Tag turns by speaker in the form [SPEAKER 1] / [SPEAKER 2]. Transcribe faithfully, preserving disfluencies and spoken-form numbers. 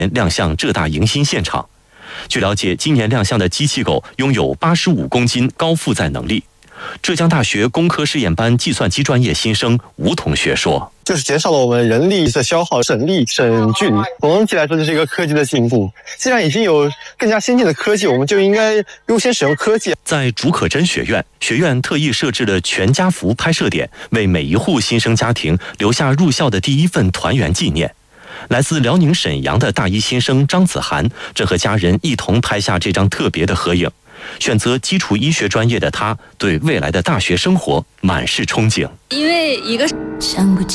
[SPEAKER 1] 亮相浙大迎新现场。据了解，今年亮相的机器狗拥有八十五公斤高负载能力。浙江大学工科试验班计算机专业新生吴同学说：“
[SPEAKER 2] 就是减少了我们人力的消耗，省力省距离。总体来说，这是一个科技的进步。既然已经有更加先进的科技，我们就应该优先使用科技。”
[SPEAKER 1] 在竺可桢学院，学院特意设置了全家福拍摄点，为每一户新生家庭留下入校的第一份团圆纪念。来自辽宁沈阳的大一新生张子涵正和家人一同拍下这张特别的合影。选择基础医学专业的他，对未来的大学生活满是憧憬。
[SPEAKER 3] 因为一个